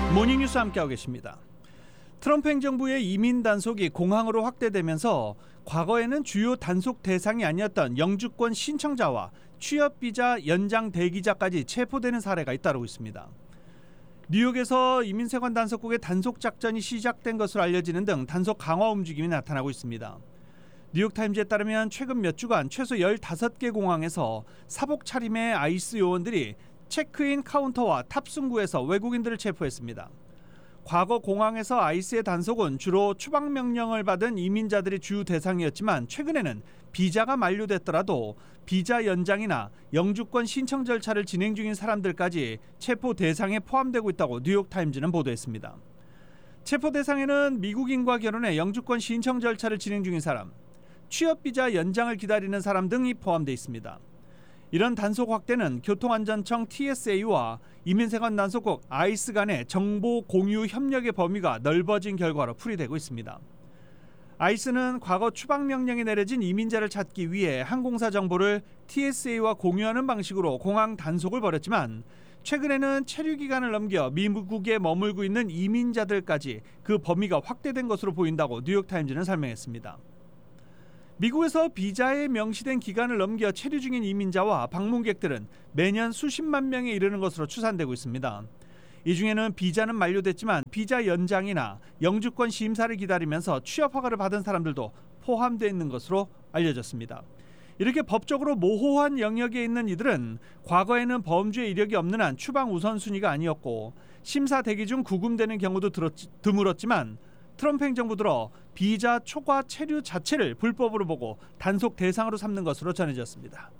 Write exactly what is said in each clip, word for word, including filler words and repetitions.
모닝뉴스 함께하고 계십니다. 트럼프 행정부의 이민 단속이 공항으로 확대되면서 과거에는 주요 단속 대상이 아니었던 영주권 신청자와 취업비자 연장 대기자까지 체포되는 사례가 잇따르고 있습니다. 뉴욕에서 이민세관 단속국의 단속 작전이 시작된 것으로 알려지는 등 단속 강화 움직임이 나타나고 있습니다. 뉴욕타임즈에 따르면 최근 몇 주간 최소 열다섯 개 공항에서 사복 차림의 아이스 요원들이 체크인 카운터와 탑승구에서 외국인들을 체포했습니다. 과거 공항에서 아이스의 단속은 주로 추방 명령을 받은 이민자들이 주 대상이었지만 최근에는 비자가 만료됐더라도 비자 연장이나 영주권 신청 절차를 진행 중인 사람들까지 체포 대상에 포함되고 있다고 뉴욕타임즈는 보도했습니다. 체포 대상에는 미국인과 결혼해 영주권 신청 절차를 진행 중인 사람, 취업비자 연장을 기다리는 사람 등이 포함되어 있습니다. 이런 단속 확대는 교통안전청 티에스에이와 이민세관 단속국 아이스 간의 정보 공유 협력의 범위가 넓어진 결과로 풀이되고 있습니다. 아이스는 과거 추방 명령이 내려진 이민자를 찾기 위해 항공사 정보를 티에스에이와 공유하는 방식으로 공항 단속을 벌였지만 최근에는 체류 기간을 넘겨 미국에 머물고 있는 이민자들까지 그 범위가 확대된 것으로 보인다고 뉴욕타임즈는 설명했습니다. 미국에서 비자에 명시된 기간을 넘겨 체류 중인 이민자와 방문객들은 매년 수십만 명에 이르는 것으로 추산되고 있습니다. 이 중에는 비자는 만료됐지만 비자 연장이나 영주권 심사를 기다리면서 취업 허가를 받은 사람들도 포함되어 있는 것으로 알려졌습니다. 이렇게 법적으로 모호한 영역에 있는 이들은 과거에는 범죄 이력이 없는 한 추방 우선순위가 아니었고 심사 대기 중 구금되는 경우도 드물었지만 트럼프 행정부 들어 비자 초과 체류 자체를 불법으로 보고 단속 대상으로 삼는 것으로 전해졌습니다.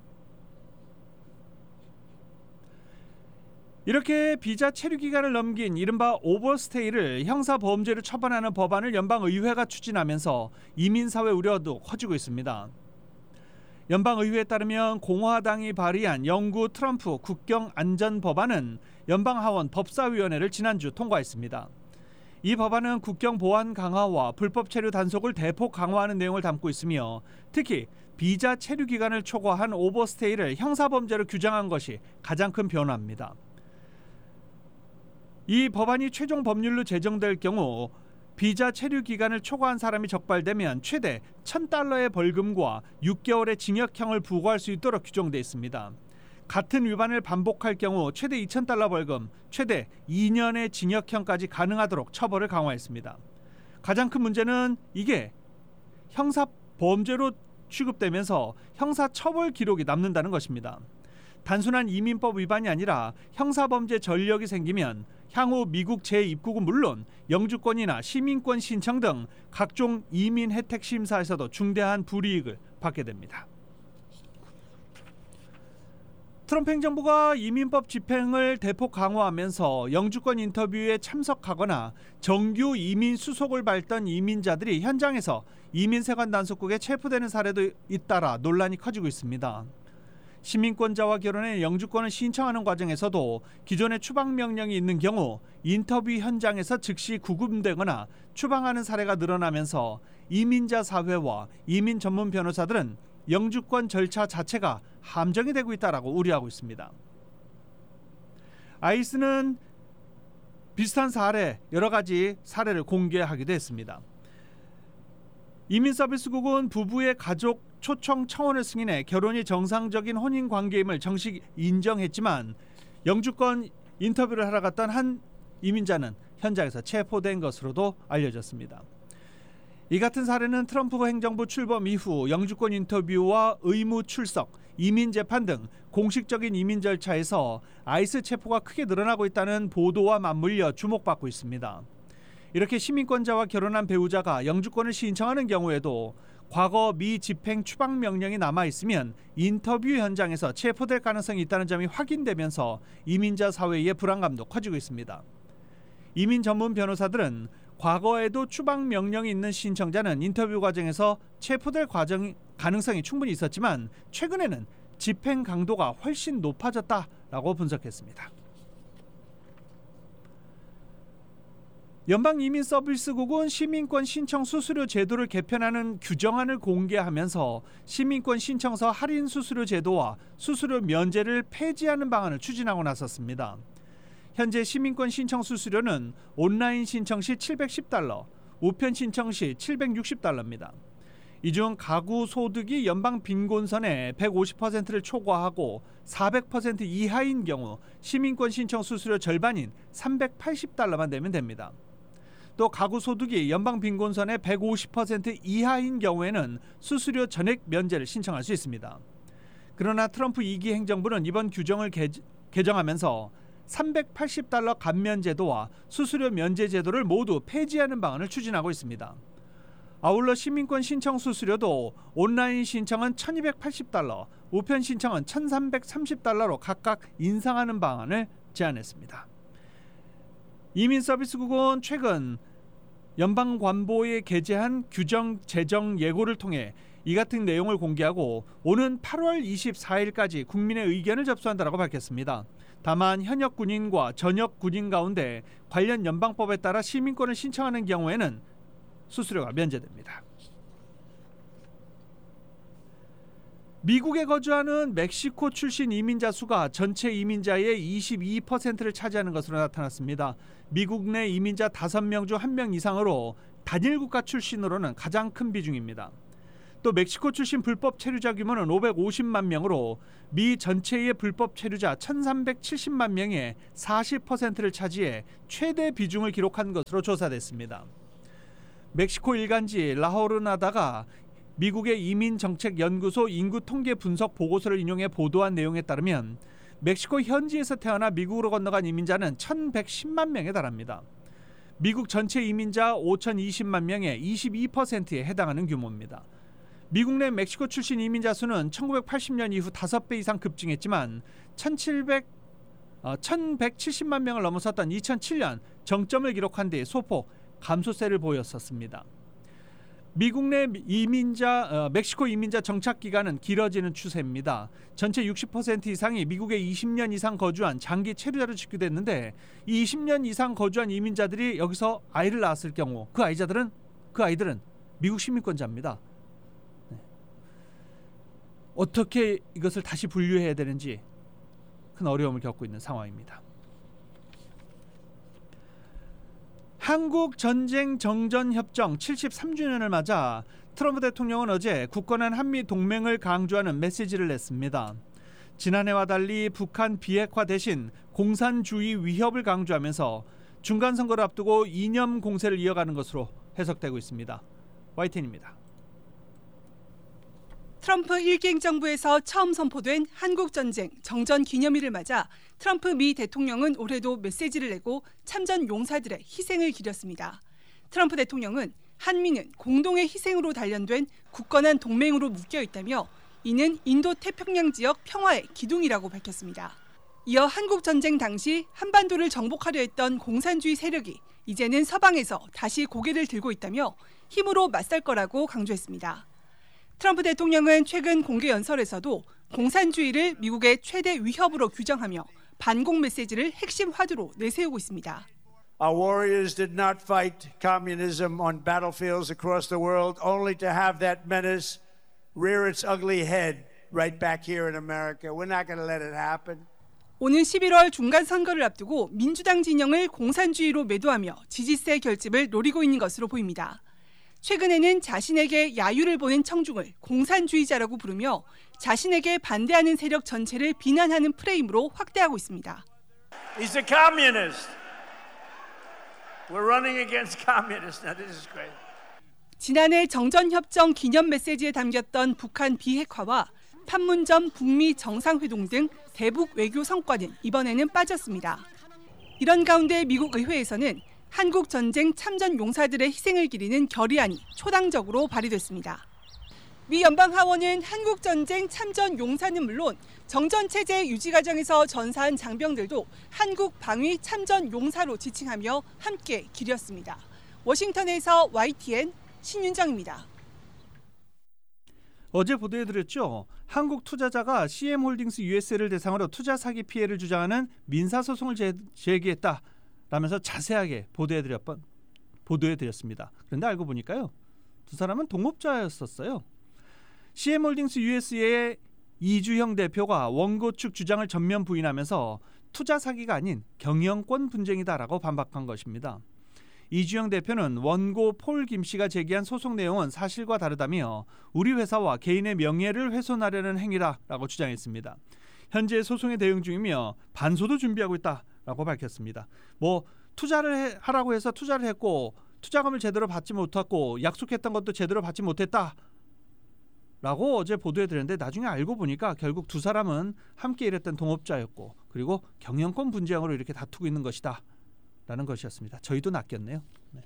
이렇게 비자 체류 기간을 넘긴 이른바 오버스테이를 형사범죄로 처벌하는 법안을 연방의회가 추진하면서 이민사회 우려도 커지고 있습니다. 연방의회에 따르면 공화당이 발의한 영구 트럼프 국경안전법안은 연방하원 법사위원회를 지난주 통과했습니다. 이 법안은 국경 보안 강화와 불법 체류 단속을 대폭 강화하는 내용을 담고 있으며 특히 비자 체류 기간을 초과한 오버스테이를 형사범죄로 규정한 것이 가장 큰 변화입니다. 이 법안이 최종 법률로 제정될 경우 비자 체류 기간을 초과한 사람이 적발되면 최대 천 달러의 벌금과 육 개월의 징역형을 부과할 수 있도록 규정되어 있습니다. 같은 위반을 반복할 경우 최대 이천 달러 벌금, 최대 이 년의 징역형까지 가능하도록 처벌을 강화했습니다. 가장 큰 문제는 이게 형사 범죄로 취급되면서 형사 처벌 기록이 남는다는 것입니다. 단순한 이민법 위반이 아니라 형사 범죄 전력이 생기면 향후 미국 재입국은 물론 영주권이나 시민권 신청 등 각종 이민 혜택 심사에서도 중대한 불이익을 받게 됩니다. 트럼프 행정부가 이민법 집행을 대폭 강화하면서 영주권 인터뷰에 참석하거나 정규 이민 수속을 밟던 이민자들이 현장에서 이민세관 단속국에 체포되는 사례도 잇따라 논란이 커지고 있습니다. 시민권자와 결혼해 영주권을 신청하는 과정에서도 기존의 추방 명령이 있는 경우 인터뷰 현장에서 즉시 구금되거나 추방하는 사례가 늘어나면서 이민자 사회와 이민 전문 변호사들은 영주권 절차 자체가 함정이 되고 있다라고 우려하고 있습니다. 아이스는 비슷한 사례, 여러 가지 사례를 공개하기도 했습니다. 이민서비스국은 부부의 가족 초청 청원을 승인해 결혼이 정상적인 혼인 관계임을 정식 인정했지만 영주권 인터뷰를 하러 갔던 한 이민자는 현장에서 체포된 것으로도 알려졌습니다. 이 같은 사례는 트럼프 행정부 출범 이후 영주권 인터뷰와 의무 출석, 이민 재판 등 공식적인 이민 절차에서 아이스 체포가 크게 늘어나고 있다는 보도와 맞물려 주목받고 있습니다. 이렇게 시민권자와 결혼한 배우자가 영주권을 신청하는 경우에도 과거 미 집행 추방 명령이 남아있으면 인터뷰 현장에서 체포될 가능성이 있다는 점이 확인되면서 이민자 사회의 불안감도 커지고 있습니다. 이민 전문 변호사들은 과거에도 추방 명령이 있는 신청자는 인터뷰 과정에서 체포될 과정 가능성이 충분히 있었지만 최근에는 집행 강도가 훨씬 높아졌다라고 분석했습니다. 연방이민서비스국은 시민권 신청 수수료 제도를 개편하는 규정안을 공개하면서 시민권 신청서 할인 수수료 제도와 수수료 면제를 폐지하는 방안을 추진하고 나섰습니다. 현재 시민권 신청 수수료는 온라인 신청 시 칠백십 달러, 우편 신청 시 칠백육십 달러입니다. 이 중 가구 소득이 연방 빈곤선의 백오십 퍼센트를 초과하고 사백 퍼센트 이하인 경우 시민권 신청 수수료 절반인 삼백팔십 달러만 내면 됩니다. 또 가구 소득이 연방 빈곤선의 백오십 퍼센트 이하인 경우에는 수수료 전액 면제를 신청할 수 있습니다. 그러나 트럼프 이 기 행정부는 이번 규정을 개, 개정하면서 삼백팔십 달러 감면 제도와 수수료 면제 제도를 모두 폐지하는 방안을 추진하고 있습니다. 아울러 시민권 신청 수수료도 온라인 신청은 천이백팔십 달러, 우편 신청은 천삼백삼십 달러로 각각 인상하는 방안을 제안했습니다. 이민서비스국은 최근 연방관보에 게재한 규정 제정 예고를 통해 이 같은 내용을 공개하고 오는 팔월 이십사일까지 국민의 의견을 접수한다고 밝혔습니다. 다만 현역 군인과 전역 군인 가운데 관련 연방법에 따라 시민권을 신청하는 경우에는 수수료가 면제됩니다. 미국에 거주하는 멕시코 출신 이민자 수가 전체 이민자의 이십이 퍼센트를 차지하는 것으로 나타났습니다. 미국 내 이민자 다섯 명 중 한 명 이상으로 단일 국가 출신으로는 가장 큰 비중입니다. 또 멕시코 출신 불법 체류자 규모는 오백오십만 명으로 미 전체의 불법 체류자 천삼백칠십만 명의 사십 퍼센트를 차지해 최대 비중을 기록한 것으로 조사됐습니다. 멕시코 일간지 라호르나다가 미국의 이민정책연구소 인구 통계 분석 보고서를 인용해 보도한 내용에 따르면 멕시코 현지에서 태어나 미국으로 건너간 이민자는 천백십만 명에 달합니다. 미국 전체 이민자 오천이십만 명의 이십이 퍼센트에 해당하는 규모입니다. 미국 내 멕시코 출신 이민자 수는 천구백팔십 년 이후 다섯 배 이상 급증했지만 천칠백, 어, 천백칠십만 명을 넘어섰던 이천칠 년 정점을 기록한 뒤 소폭 감소세를 보였었습니다. 미국 내 이민자, 어, 멕시코 이민자 정착 기간은 길어지는 추세입니다. 전체 육십 퍼센트 이상이 미국에 이십 년 이상 거주한 장기 체류자로 집계됐는데 이 이십 년 이상 거주한 이민자들이 여기서 아이를 낳았을 경우 그 아이자들은 그 아이들은 미국 시민권자입니다. 네. 어떻게 이것을 다시 분류해야 되는지 큰 어려움을 겪고 있는 상황입니다. 한국 전쟁 정전 협정 칠십삼 주년을 맞아 트럼프 대통령은 어제 굳건한 한미 동맹을 강조하는 메시지를 냈습니다. 지난해와 달리 북한 비핵화 대신 공산주의 위협을 강조하면서 중간 선거를 앞두고 이념 공세를 이어가는 것으로 해석되고 있습니다. 와이티엔입니다. 트럼프 일 기 행정부에서 처음 선포된 한국전쟁 정전 기념일을 맞아 트럼프 미 대통령은 올해도 메시지를 내고 참전 용사들의 희생을 기렸습니다. 트럼프 대통령은 한미는 공동의 희생으로 단련된 굳건한 동맹으로 묶여 있다며 이는 인도태평양 지역 평화의 기둥이라고 밝혔습니다. 이어 한국전쟁 당시 한반도를 정복하려 했던 공산주의 세력이 이제는 서방에서 다시 고개를 들고 있다며 힘으로 맞설 거라고 강조했습니다. 트럼프 대통령은 최근 공개 연설에서도 공산주의를 미국의 최대 위협으로 규정하며 반공 메시지를 핵심 화두로 내세우고 있습니다. Our warriors did not fight communism on battlefields across the world only to have that menace rear its ugly head right back here in America. We're not going to let it happen. 오는 십일월 중간 선거를 앞두고 민주당 진영을 공산주의로 매도하며 지지세 결집을 노리고 있는 것으로 보입니다. 최근에는 자신에게 야유를 보낸 청중을 공산주의자라고 부르며 자신에게 반대하는 세력 전체를 비난하는 프레임으로 확대하고 있습니다. He's a communist. We're running against communists. Now this is great. 지난해 정전협정 기념 메시지에 담겼던 북한 비핵화와 판문점 북미 정상회동 등 대북 외교 성과는 이번에는 빠졌습니다. 이런 가운데 미국 의회에서는 한국전쟁 참전 용사들의 희생을 기리는 결의안이 초당적으로 발의됐습니다. 미 연방하원은 한국전쟁 참전 용사는 물론 정전체제 유지 과정에서 전사한 장병들도 한국 방위 참전 용사로 지칭하며 함께 기렸습니다. 워싱턴에서 와이티엔 신윤정입니다. 어제 보도해드렸죠. 한국 투자자가 씨엠홀딩스 유에스에이를 대상으로 투자 사기 피해를 주장하는 민사소송을 제, 제기했다. 라면서 자세하게 보도해드렸, 보도해드렸습니다. 그런데 알고 보니까요. 두 사람은 동업자였었어요. 씨엠홀딩스 유에스에이의 이주형 대표가 원고 측 주장을 전면 부인하면서 투자 사기가 아닌 경영권 분쟁이다라고 반박한 것입니다. 이주영 대표는 원고 폴 김 씨가 제기한 소송 내용은 사실과 다르다며 우리 회사와 개인의 명예를 훼손하려는 행위라라고 주장했습니다. 현재 소송에 대응 중이며 반소도 준비하고 있다라고 밝혔습니다. 뭐 투자를 해, 하라고 해서 투자를 했고 투자금을 제대로 받지 못했고 약속했던 것도 제대로 받지 못했다 라고 어제 보도해드렸는데 나중에 알고 보니까 결국 두 사람은 함께 일했던 동업자였고 그리고 경영권 분쟁으로 이렇게 다투고 있는 것이다 라는 것이었습니다. 저희도 낚였네요. 네.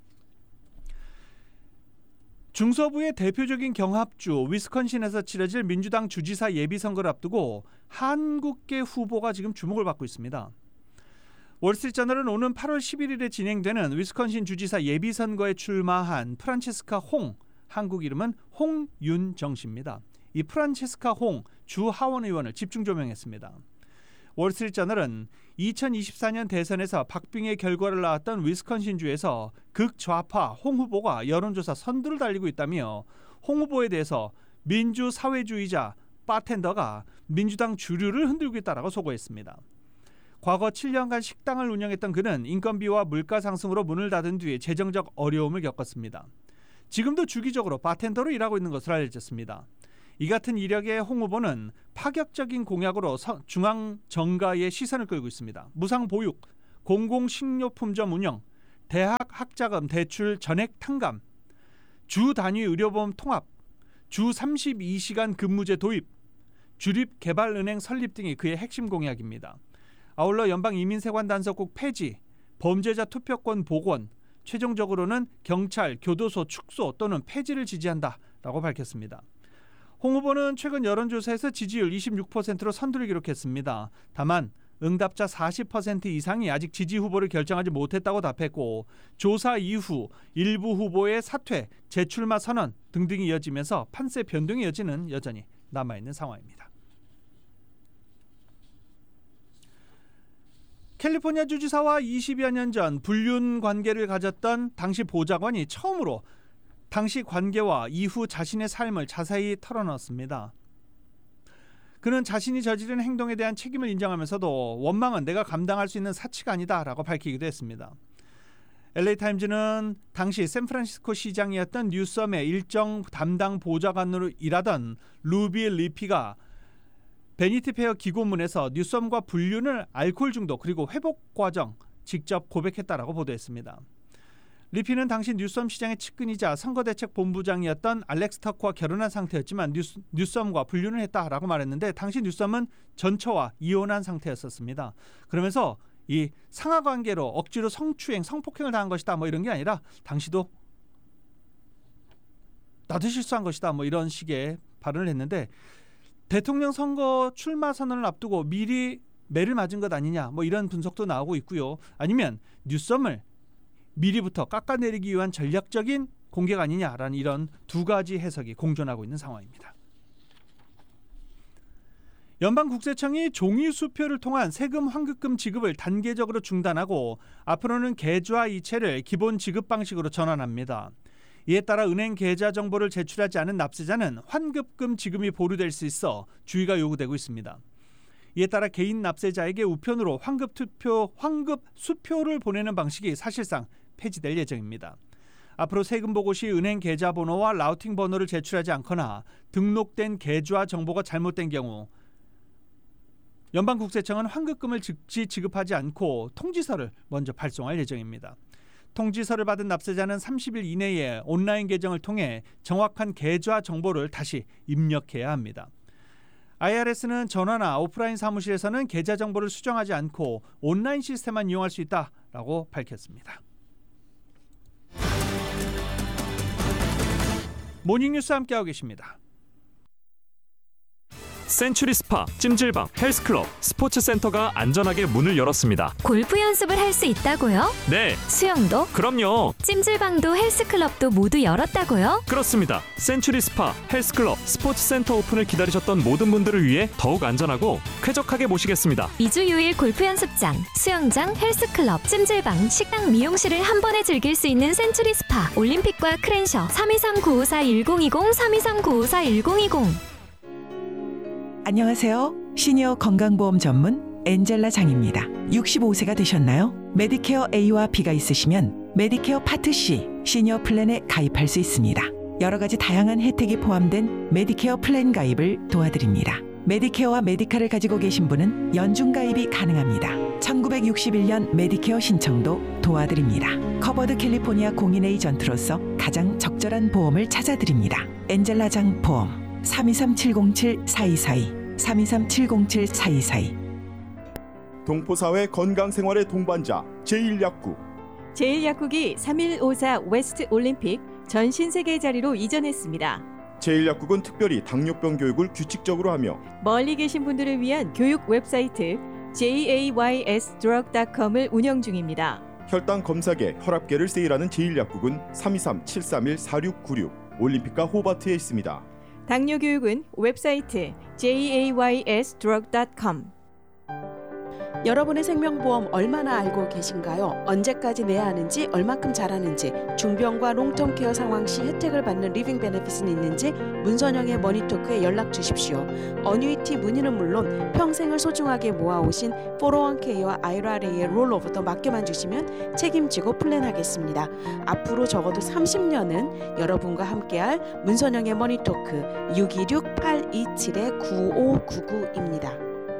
중서부의 대표적인 경합주 위스콘신에서 치러질 민주당 주지사 예비선거를 앞두고 한국계 후보가 지금 주목을 받고 있습니다. 월스트리트저널은 오는 팔월 십일일에 진행되는 위스콘신 주지사 예비선거에 출마한 프란체스카 홍, 한국 이름은 홍윤정 씨입니다. 이 프란체스카 홍 주 하원 의원을 집중 조명했습니다. 월스트리트저널은 이천이십사년 대선에서 박빙의 결과를 낳았던 위스콘신주에서 극좌파 홍 후보가 여론조사 선두를 달리고 있다며 홍 후보에 대해서 민주사회주의자 바텐더가 민주당 주류를 흔들고 있다라고 소고했습니다. 과거 칠 년간 식당을 운영했던 그는 인건비와 물가 상승으로 문을 닫은 뒤에 재정적 어려움을 겪었습니다. 지금도 주기적으로 바텐더로 일하고 있는 것으로 알려졌습니다. 이 같은 이력의 홍 후보는 파격적인 공약으로 중앙 정가의 시선을 끌고 있습니다. 무상보육, 공공식료품점 운영, 대학 학자금 대출 전액 탕감, 주 단위 의료보험 통합, 주 삼십이 시간 근무제 도입, 주립개발은행 설립 등이 그의 핵심 공약입니다. 아울러 연방이민세관 단속국 폐지, 범죄자 투표권 복원, 최종적으로는 경찰, 교도소 축소 또는 폐지를 지지한다라고 밝혔습니다. 홍 후보는 최근 여론조사에서 지지율 이십육 퍼센트로 선두를 기록했습니다. 다만 응답자 사십 퍼센트 이상이 아직 지지 후보를 결정하지 못했다고 답했고 조사 이후 일부 후보의 사퇴, 재출마 선언 등등이 이어지면서 판세 변동의 여지는 여전히 남아있는 상황입니다. 캘리포니아 주지사와 이십여 년 전 불륜 관계를 가졌던 당시 보좌관이 처음으로 당시 관계와 이후 자신의 삶을 자세히 털어놓았습니다. 그는 자신이 저지른 행동에 대한 책임을 인정하면서도 원망은 내가 감당할 수 있는 사치가 아니다라고 밝히기도 했습니다. 엘에이타임즈는 당시 샌프란시스코 시장이었던 뉴섬의 일정 담당 보좌관으로 일하던 루비 리피가 베니티 페어 기고문에서 뉴섬과 불륜을 알코올 중독 그리고 회복 과정 직접 고백했다라고 보도했습니다. 리피는 당시 뉴섬 시장의 측근이자 선거대책본부장이었던 알렉스 터크와 결혼한 상태였지만 뉴스, 뉴섬과 불륜을 했다라고 말했는데 당시 뉴섬은 전처와 이혼한 상태였었습니다. 그러면서 이 상하관계로 억지로 성추행, 성폭행을 당한 것이다 뭐 이런 게 아니라 당시도 나도 실수한 것이다 뭐 이런 식의 발언을 했는데 대통령 선거 출마 선언을 앞두고 미리 매를 맞은 것 아니냐 뭐 이런 분석도 나오고 있고요. 아니면 뉴섬을 미리부터 깎아내리기 위한 전략적인 공개가 아니냐라는 이런 두 가지 해석이 공존하고 있는 상황입니다. 연방국세청이 종이수표를 통한 세금 환급금 지급을 단계적으로 중단하고 앞으로는 계좌 이체를 기본 지급 방식으로 전환합니다. 이에 따라 은행 계좌 정보를 제출하지 않은 납세자는 환급금 지급이 보류될 수 있어 주의가 요구되고 있습니다. 이에 따라 개인 납세자에게 우편으로 환급 투표, 환급 수표를 보내는 방식이 사실상 폐지될 예정입니다. 앞으로 세금 보고 시 은행 계좌 번호와 라우팅 번호를 제출하지 않거나 등록된 계좌 정보가 잘못된 경우 연방국세청은 환급금을 즉시 지급하지 않고 통지서를 먼저 발송할 예정입니다. 통지서를 받은 납세자는 삼십 일 이내에 온라인 계정을 통해 정확한 계좌 정보를 다시 입력해야 합니다. 아이알에스는 전화나 오프라인 사무실에서는 계좌 정보를 수정하지 않고 온라인 시스템만 이용할 수 있다라고 밝혔습니다. 모닝뉴스 함께하고 계십니다. 센츄리 스파, 찜질방, 헬스클럽, 스포츠센터가 안전하게 문을 열었습니다. 골프 연습을 할 수 있다고요? 네. 수영도? 그럼요. 찜질방도 헬스클럽도 모두 열었다고요? 그렇습니다. 센츄리 스파, 헬스클럽, 스포츠센터 오픈을 기다리셨던 모든 분들을 위해 더욱 안전하고 쾌적하게 모시겠습니다. 이 주 유 일 골프 연습장, 수영장, 헬스클럽, 찜질방, 식당, 미용실을 한 번에 즐길 수 있는 센츄리 스파, 올림픽과 크랜셔 삼이삼 구오사 일공이공 삼이삼 구오사 일공이공. 안녕하세요. 시니어 건강보험 전문 엔젤라 장입니다. 육십오 세가 되셨나요? 메디케어 A와 B가 있으시면 메디케어 파트 C 시니어 플랜에 가입할 수 있습니다. 여러 가지 다양한 혜택이 포함된 메디케어 플랜 가입을 도와드립니다. 메디케어와 메디카를 가지고 계신 분은 연중 가입이 가능합니다. 천구백육십일 년 메디케어 신청도 도와드립니다. 커버드 캘리포니아 공인 에이전트로서 가장 적절한 보험을 찾아드립니다. 엔젤라 장 보험 삼이삼 칠공칠 사이사이 삼이삼 칠공칠 사이사이. 동포사회 건강생활의 동반자 제일 약국. 제일 약국이 삼일오사 웨스트 올림픽 전 신세계 자리로 이전했습니다. 제일 약국은 특별히 당뇨병 교육을 규칙적으로 하며 멀리 계신 분들을 위한 교육 웹사이트 제이에이와이에스 드럭 닷컴을 운영 중입니다. 혈당 검사계, 혈압계를 세일하는 제일 약국은 삼이삼 칠삼일 사육구육 올림픽과 호바트에 있습니다. 당뇨 교육은 웹사이트 제이에이와이에스 드럭 닷컴. 여러분의 생명보험 얼마나 알고 계신가요? 언제까지 내야 하는지, 얼마큼 잘하는지, 중병과 롱텀케어 상황 시 혜택을 받는 리빙 베네핏은 있는지 문선영의 머니토크에 연락 주십시오. 어뉴이티 문의는 물론 평생을 소중하게 모아오신 포로원케이와 아이알에이의 롤오버도 맡겨만 주시면 책임지고 플랜하겠습니다. 앞으로 적어도 삼십 년은 여러분과 함께할 문선영의 머니토크 육이육 팔이칠 구오구구입니다.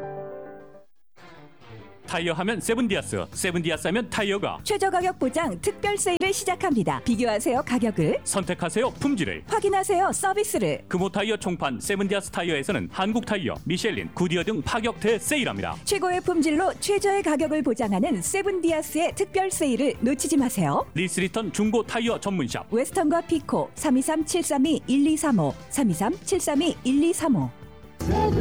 타이어 하면 세븐디아스, 세븐디아스 하면 타이어가 최저 가격 보장 특별 세일을 시작합니다. 비교하세요 가격을, 선택하세요 품질을, 확인하세요 서비스를. 금호 타이어 총판 세븐디아스 타이어에서는 한국 타이어, 미셸린, 구디어 등 파격 대세일합니다. 최고의 품질로 최저의 가격을 보장하는 세븐디아스의 특별 세일을 놓치지 마세요. 리스리턴 중고 타이어 전문샵 웨스턴과 피코 삼이삼 칠삼이 일이삼오 삼이삼 칠삼이 일이삼오.